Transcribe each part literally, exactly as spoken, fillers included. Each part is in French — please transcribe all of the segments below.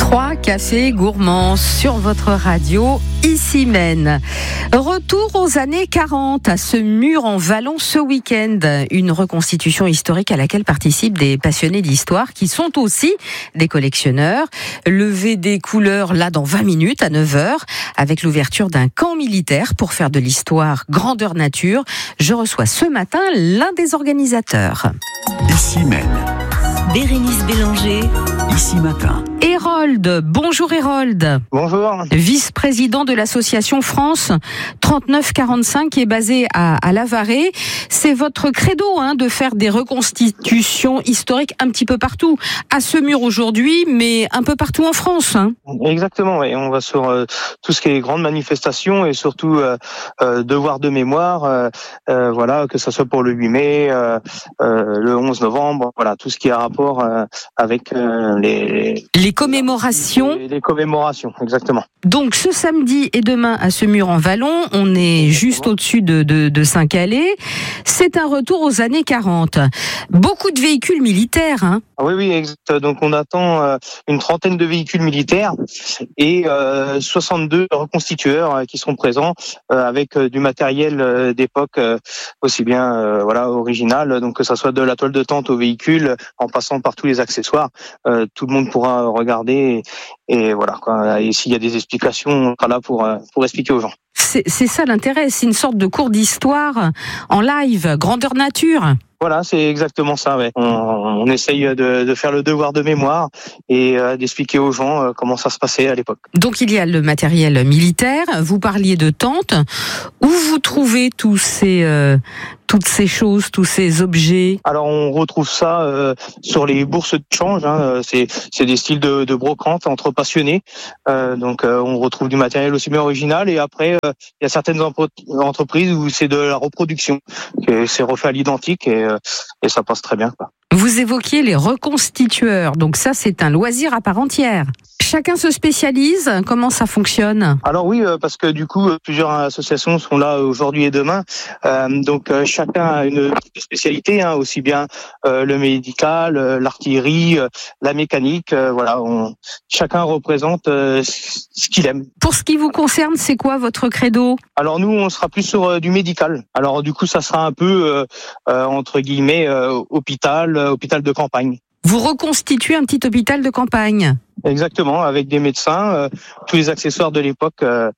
Trois cafés gourmands sur votre radio, ici Maine. Retour aux années quarante, à Semur en Vallon ce week-end. Une reconstitution historique à laquelle participent des passionnés d'histoire qui sont aussi des collectionneurs. Lever des couleurs là dans vingt minutes à neuf heures avec l'ouverture d'un camp militaire pour faire de l'histoire grandeur nature. Je reçois ce matin l'un des organisateurs. Ici Maine. Bérénice Bélanger. Ici Matin. Hérold, bonjour Hérold. Bonjour. Vice-président de l'association France trente-neuf quarante-cinq qui est basée à, à Lavarée. C'est votre credo hein, de faire des reconstitutions historiques un petit peu partout. À Semur aujourd'hui, mais un peu partout en France. Hein. Exactement, oui. On va sur euh, tout ce qui est grandes manifestations et surtout euh, euh, devoirs de mémoire, euh, euh, voilà, que ce soit pour le huit mai, euh, euh, le onze novembre, voilà, tout ce qui a rapport euh, avec euh, les... Les commémorations. Les, les commémorations, exactement. Donc ce samedi et demain à Semur en Vallon, on est juste au-dessus de, de, de Saint-Calais. C'est un retour aux années quarante. Beaucoup de véhicules militaires. Hein. Oui, oui, exact. Donc on attend euh, une trentaine de véhicules militaires et euh, soixante-deux reconstitueurs euh, qui sont présents euh, avec euh, du matériel euh, d'époque euh, aussi bien euh, voilà original, donc que ça soit de la toile de tente au véhicule, en passant par tous les accessoires. Euh, tout le monde pourra regarder et, et voilà quoi. Et s'il y a des explications, on sera là pour pour expliquer aux gens. C'est, c'est ça l'intérêt, c'est une sorte de cours d'histoire en live, grandeur nature. Voilà, c'est exactement ça. Ouais. On, on essaye de, de faire le devoir de mémoire et euh, d'expliquer aux gens euh, comment ça se passait à l'époque. Donc il y a le matériel militaire. Vous parliez de tentes. Où vous trouvez tous ces euh, toutes ces choses, tous ces objets? Alors on retrouve ça euh, sur les bourses de change. Hein. C'est c'est des styles de, de brocante entre passionnés. Euh, donc euh, on retrouve du matériel aussi bien original. Et après euh, il y a certaines entreprises où c'est de la reproduction, et c'est refait à l'identique et et ça passe très bien, quoi. Vous évoquiez les reconstitueurs, donc ça c'est un loisir à part entière. Chacun se spécialise, comment ça fonctionne? Alors oui, parce que du coup plusieurs associations sont là aujourd'hui et demain, euh, donc euh, chacun a une spécialité, hein, aussi bien euh, le médical, euh, l'artillerie, euh, la mécanique, euh, voilà, on, chacun représente euh, ce qu'il aime. Pour ce qui vous concerne, c'est quoi votre credo? Alors nous, on sera plus sur euh, du médical. Alors du coup, ça sera un peu euh, euh, entre guillemets euh, hôpital, euh, hôpital de campagne. Vous reconstituez un petit hôpital de campagne? Exactement, avec des médecins, euh, tous les accessoires de l'époque euh,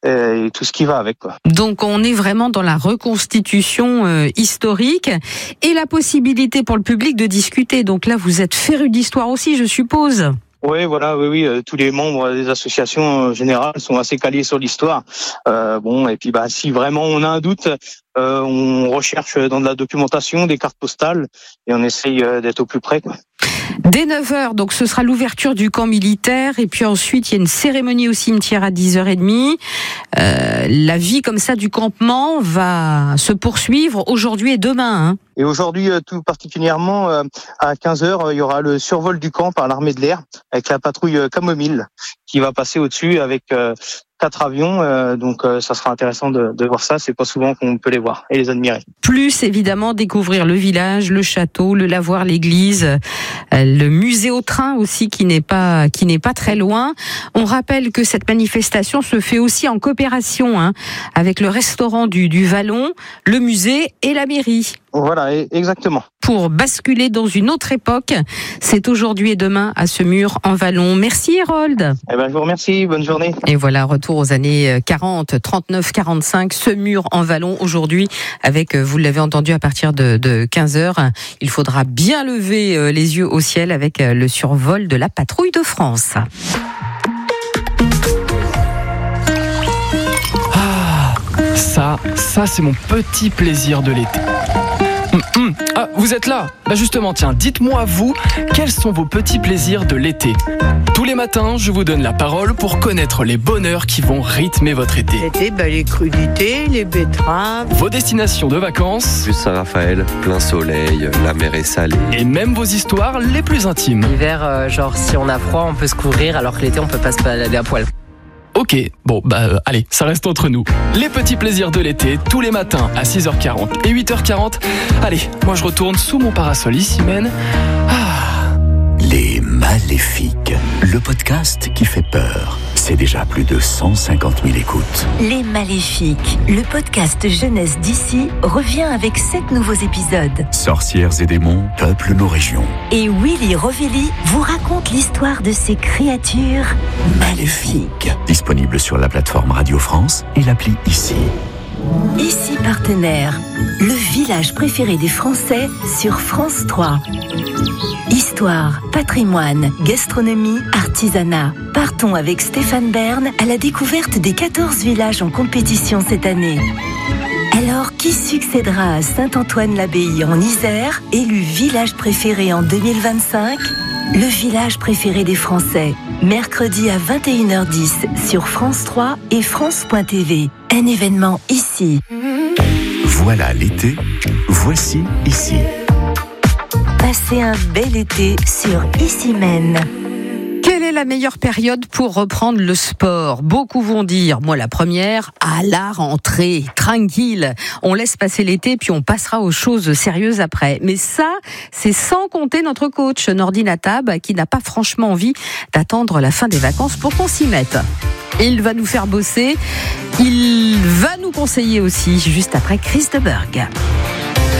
et tout ce qui va avec, quoi. Donc on est vraiment dans la reconstitution euh, historique et la possibilité pour le public de discuter. Donc là, vous êtes féru d'histoire aussi, je suppose. Oui, voilà, oui, oui. Euh, tous les membres des associations euh, générales sont assez calés sur l'histoire. Euh, bon, et puis bah si vraiment on a un doute, euh, on recherche dans de la documentation, des cartes postales, et on essaye euh, d'être au plus près, quoi. Dès neuf heures, donc ce sera l'ouverture du camp militaire et puis ensuite il y a une cérémonie au cimetière à dix heures trente. Euh, la vie comme ça du campement va se poursuivre aujourd'hui et demain. Hein. Et aujourd'hui, tout particulièrement, à quinze heures, il y aura le survol du camp par l'armée de l'air avec la patrouille Camomille qui va passer au-dessus avec quatre avions, euh, donc euh, ça sera intéressant de, de voir ça. C'est pas souvent qu'on peut les voir et les admirer. Plus évidemment découvrir le village, le château, le lavoir, l'église, euh, le musée au train aussi qui n'est pas qui n'est pas très loin. On rappelle que cette manifestation se fait aussi en coopération hein, avec le restaurant du, du Vallon, le musée et la mairie. Voilà, exactement. Pour basculer dans une autre époque, c'est aujourd'hui et demain à Semur en Vallon. Merci Hérold. Eh ben, je vous remercie, bonne journée. Et voilà, retour aux années quarante, trente-neuf, quarante-cinq, Semur en Vallon aujourd'hui avec, vous l'avez entendu à partir de, de quinze heures, il faudra bien lever les yeux au ciel avec le survol de la patrouille de France. Ah, ça, ça c'est mon petit plaisir de l'été. Hum, hum. Ah, vous êtes là? Bah justement, tiens, dites-moi vous, quels sont vos petits plaisirs de l'été? Tous les matins, je vous donne la parole pour connaître les bonheurs qui vont rythmer votre été. L'été, bah, les crudités, les betteraves. Vos destinations de vacances. Plus Saint-Raphaël, plein soleil, la mer est salée. Et même vos histoires les plus intimes. L'hiver, euh, genre si on a froid, on peut se couvrir, alors que l'été, on peut pas se balader à poil. Ok, bon, bah euh, allez, ça reste entre nous. Les petits plaisirs de l'été, tous les matins à six heures quarante et huit heures quarante. Allez, moi je retourne sous mon parasol ici, Maine. Ah. Les Maléfiques, le podcast. podcast qui fait peur. C'est déjà plus de cent cinquante mille écoutes. Les Maléfiques, le podcast jeunesse d'ici, revient avec sept nouveaux épisodes. Sorcières et démons peuplent nos régions. Et Willy Rovelli vous raconte l'histoire de ces créatures maléfiques. Disponible sur la plateforme Radio France et l'appli Ici. Ici partenaire, le village préféré des Français sur France trois. Histoire, patrimoine, gastronomie, artisanat. Partons avec Stéphane Bern à la découverte des quatorze villages en compétition cette année. Alors, qui succédera à Saint-Antoine-l'Abbaye en Isère, élu village préféré en deux mille vingt-cinq ? Le village préféré des Français, mercredi à vingt et une heures dix sur France trois et France point T V. Un événement ici. Voilà l'été, voici Ici. Passez un bel été sur Ici Même. Quelle est la meilleure période pour reprendre le sport ? Beaucoup vont dire, moi la première, à la rentrée, tranquille. On laisse passer l'été puis on passera aux choses sérieuses après. Mais ça, c'est sans compter notre coach Nordine Atab qui n'a pas franchement envie d'attendre la fin des vacances pour qu'on s'y mette. Il va nous faire bosser, il va nous conseiller aussi juste après Chris de Burgh.